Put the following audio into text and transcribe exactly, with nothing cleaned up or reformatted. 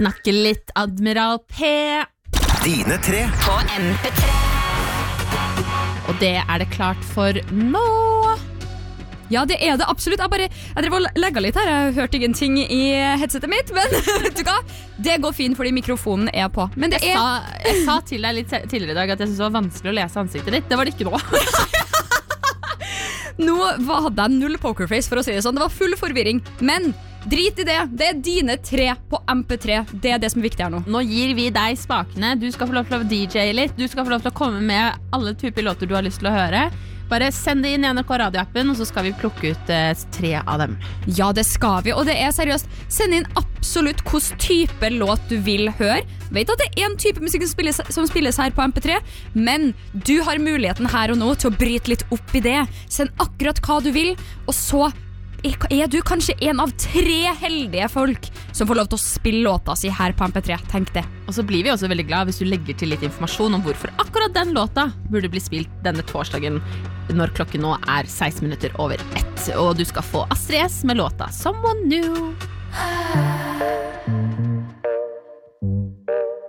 Snakke litt Admiral P. Dine tre på M P tre. Og det er det klart for nå. Ja, det er det absolutt. Jeg bare jeg drev og legget litt her. Jeg hørte ingenting i headsetet mitt, men vet du hva? Det går fint fordi mikrofonen er på. Men det jeg, er... sa, jeg sa til deg litt tidligere i dag at jeg synes det var vanskelig å lese ansiktet ditt. Det var det ikke nå. Nå var, hadde jeg null pokerface, for å si det sånn. Det var full forvirring. Men drit i det. Det er dine tre på M P tre. Det er det som er viktig her nå. Nå gir vi deg spakene. Du skal få lov til å D J litt. Du skal få lov til å komme med alle typer låter du har lyst til å høre. Bare send det inn i N R K radioappen, og så skal vi plukke ut eh, tre av dem. Ja, det skal vi, og det er seriøst. Send inn absolutt hvilken type låt du vil høre. Vet at det er en type musikk som spilles, som spilles her på M P tre, men du har muligheten her og nå til å bryte litt opp i det. Send akkurat hva du vil, og så er du kanskje en av tre heldige folk som får lov til å spille låta si her på M P tre. Tenk det. Og så blir vi også veldig glad hvis du legger til litt informasjon om hvorfor akkurat den låta burde bli spilt denne torsdagen når klokken nå er seksten minutter over ett. Og du skal få Astrid S med låta Someone New.